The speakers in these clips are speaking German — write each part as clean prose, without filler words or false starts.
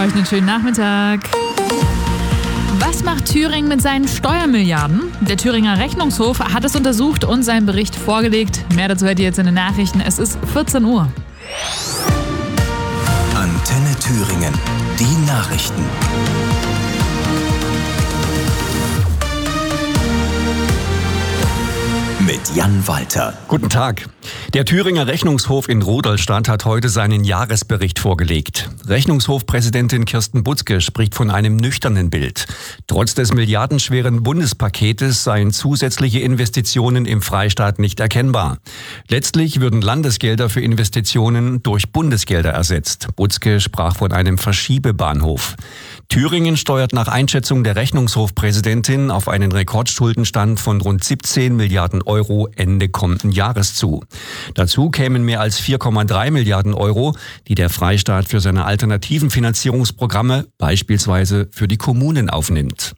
euch einen schönen Nachmittag. Was macht Thüringen mit seinen Steuermilliarden? Der Thüringer Rechnungshof hat es untersucht und seinen Bericht vorgelegt. Mehr dazu hört ihr jetzt in den Nachrichten. Es ist 14 Uhr. Antenne Thüringen, die Nachrichten. Mit Jan Walter. Guten Tag. Der Thüringer Rechnungshof in Rudolstadt hat heute seinen Jahresbericht vorgelegt. Rechnungshofpräsidentin Kirsten Butzke spricht von einem nüchternen Bild. Trotz des milliardenschweren Bundespaketes seien zusätzliche Investitionen im Freistaat nicht erkennbar. Letztlich würden Landesgelder für Investitionen durch Bundesgelder ersetzt. Butzke sprach von einem Verschiebebahnhof. Thüringen steuert nach Einschätzung der Rechnungshofpräsidentin auf einen Rekordschuldenstand von rund 17 Milliarden Euro Ende kommenden Jahres zu. Dazu kämen mehr als 4,3 Milliarden Euro, die der Freistaat für seine alternativen Finanzierungsprogramme, beispielsweise für die Kommunen, aufnimmt.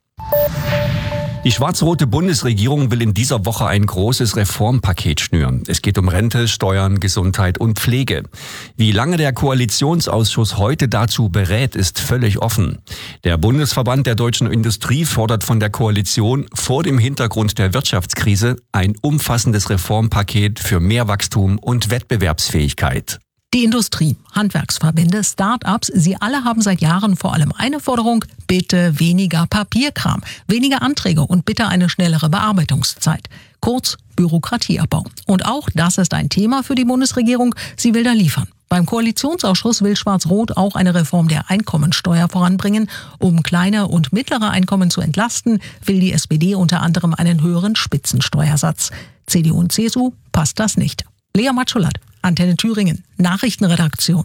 Die schwarz-rote Bundesregierung will in dieser Woche ein großes Reformpaket schnüren. Es geht um Rente, Steuern, Gesundheit und Pflege. Wie lange der Koalitionsausschuss heute dazu berät, ist völlig offen. Der Bundesverband der deutschen Industrie fordert von der Koalition vor dem Hintergrund der Wirtschaftskrise ein umfassendes Reformpaket für mehr Wachstum und Wettbewerbsfähigkeit. Die Industrie, Handwerksverbände, Start-ups, sie alle haben seit Jahren vor allem eine Forderung: bitte weniger Papierkram, weniger Anträge und bitte eine schnellere Bearbeitungszeit. Kurz Bürokratieabbau. Und auch das ist ein Thema für die Bundesregierung. Sie will da liefern. Beim Koalitionsausschuss will Schwarz-Rot auch eine Reform der Einkommensteuer voranbringen. Um kleine und mittlere Einkommen zu entlasten, will die SPD unter anderem einen höheren Spitzensteuersatz. CDU und CSU passt das nicht. Lea Matschulat, Antenne Thüringen, Nachrichtenredaktion.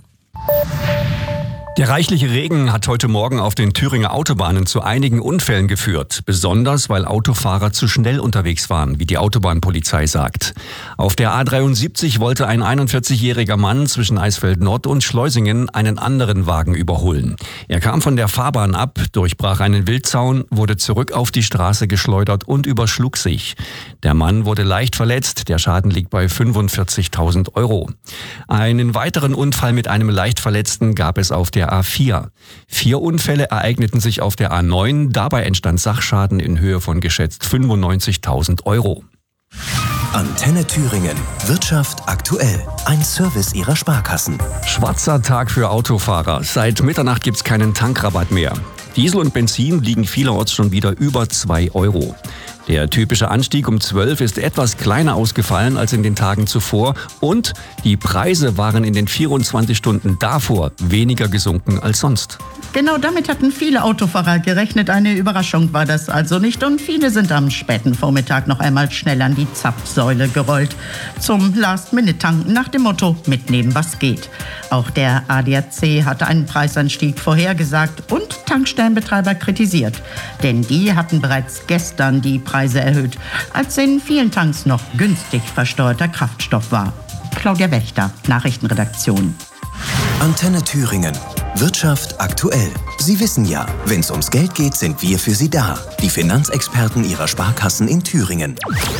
Der reichliche Regen hat heute Morgen auf den Thüringer Autobahnen zu einigen Unfällen geführt. Besonders, weil Autofahrer zu schnell unterwegs waren, wie die Autobahnpolizei sagt. Auf der A73 wollte ein 41-jähriger Mann zwischen Eisfeld Nord und Schleusingen einen anderen Wagen überholen. Er kam von der Fahrbahn ab, durchbrach einen Wildzaun, wurde zurück auf die Straße geschleudert und überschlug sich. Der Mann wurde leicht verletzt. Der Schaden liegt bei 45.000 Euro. Einen weiteren Unfall mit einem Leichtverletzten gab es auf der A4. 4 Unfälle ereigneten sich auf der A9. Dabei entstand Sachschaden in Höhe von geschätzt 95.000 Euro. Antenne Thüringen. Wirtschaft aktuell. Ein Service Ihrer Sparkassen. Schwarzer Tag für Autofahrer. Seit Mitternacht gibt's keinen Tankrabatt mehr. Diesel und Benzin liegen vielerorts schon wieder über 2 Euro. Der typische Anstieg um 12 ist etwas kleiner ausgefallen als in den Tagen zuvor und die Preise waren in den 24 Stunden davor weniger gesunken als sonst. Genau damit hatten viele Autofahrer gerechnet. Eine Überraschung war das also nicht und viele sind am späten Vormittag noch einmal schnell an die Zapfsäule gerollt. Zum Last-Minute-Tanken nach dem Motto: mitnehmen, was geht. Auch der ADAC hatte einen Preisanstieg vorhergesagt und Tankstellenbetreiber kritisiert. Denn die hatten bereits gestern die Preise erhöht, als in vielen Tanks noch günstig versteuerter Kraftstoff war. Claudia Wächter, Nachrichtenredaktion. Antenne Thüringen. Wirtschaft aktuell. Sie wissen ja, wenn es ums Geld geht, sind wir für Sie da. Die Finanzexperten Ihrer Sparkassen in Thüringen.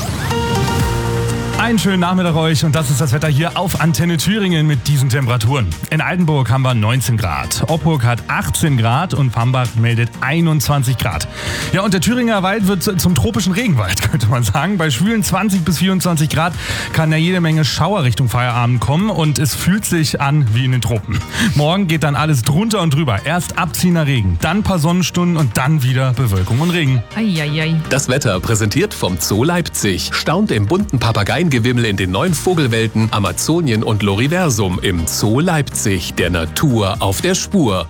Einen schönen Nachmittag euch und das ist das Wetter hier auf Antenne Thüringen mit diesen Temperaturen. In Altenburg haben wir 19 Grad, Oppurg hat 18 Grad und Pambach meldet 21 Grad. Ja, und der Thüringer Wald wird zum tropischen Regenwald, könnte man sagen. Bei schwülen 20 bis 24 Grad kann ja jede Menge Schauer Richtung Feierabend kommen und es fühlt sich an wie in den Tropen. Morgen geht dann alles drunter und drüber. Erst abziehender Regen, dann ein paar Sonnenstunden und dann wieder Bewölkung und Regen. Eieiei. Das Wetter präsentiert vom Zoo Leipzig. Staunt im bunten Papageiengewimmel in den 9 Vogelwelten Amazonien und Loriversum im Zoo Leipzig. Der Natur auf der Spur.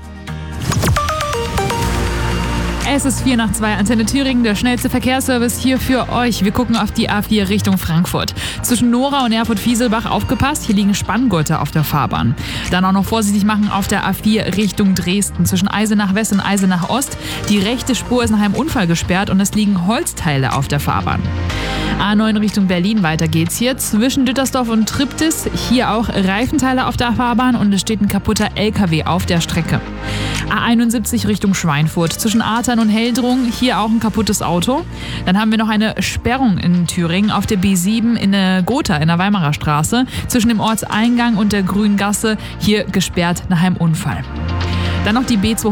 Es ist 1:04, Antenne Thüringen, der schnellste Verkehrsservice hier für euch. Wir gucken auf die A4 Richtung Frankfurt. Zwischen Nora und Erfurt-Fieselbach aufgepasst, hier liegen Spanngurte auf der Fahrbahn. Dann auch noch vorsichtig machen auf der A4 Richtung Dresden. Zwischen Eisenach West und Eisenach Ost. Die rechte Spur ist nach einem Unfall gesperrt und es liegen Holzteile auf der Fahrbahn. A9 Richtung Berlin, weiter geht's hier. Zwischen Düttersdorf und Triptis, hier auch Reifenteile auf der Fahrbahn und es steht ein kaputter LKW auf der Strecke. A71 Richtung Schweinfurt. Zwischen Artern und Heldrung, hier auch ein kaputtes Auto. Dann haben wir noch eine Sperrung in Thüringen auf der B7 in der Gotha in der Weimarer Straße. Zwischen dem Ortseingang und der Grünen Gasse, hier gesperrt nach einem Unfall. Dann noch die B2